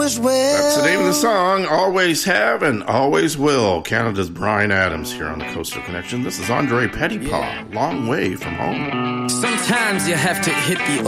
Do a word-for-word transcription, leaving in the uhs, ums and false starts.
as well. That's the name of the song, Always Have and Always Will. Canada's Bryan Adams here on the Coastal Connection. This is Andre Pettypaw, yeah. Long Way From Home. Sometimes you have to hit the